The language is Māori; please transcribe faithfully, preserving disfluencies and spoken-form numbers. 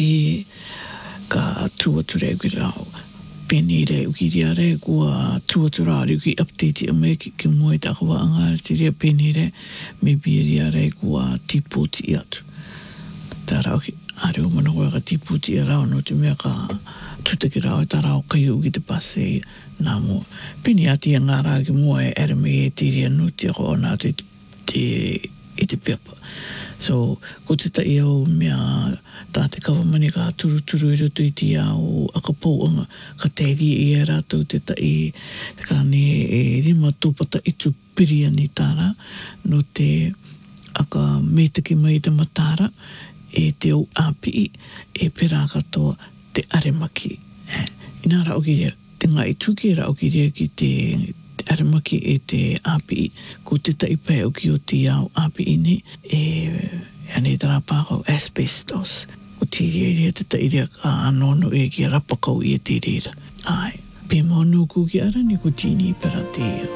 e ka tua ture ki rao. Peni re uki ria re kua tua tura re uki update a me ki ki moe takawa anga te rea peni re me bi ria re kua tipoti atu. Tā rau ki are o mana koe ka tipoti a rao no te mea ka tuta ki rao e tā rao kai uki te pase nā mua. Peni ati a ngā rā ki mua e ere me e te rea nuti a ko nā te te i te pepa. So, ko te tai au mea tā te kawamani ka turu turu i roto i te au a ka pouanga ka te ri i e rātou te tai ka ne e rima tōpata i tu piriani tāra no te a ka meitaki mai te matara e te au api e pera katoa te aremaki. Eh, ina rao ki rea, te ngā i tuki rao ki rea ki te aremaki e te api ko te tai pai au ki o te au api ine e ane tara pākau asbestos ko te rea rea te tai rea ka anono e ki a rapakau i e te rea ai pe monu ku ki ara ni ko tini pera te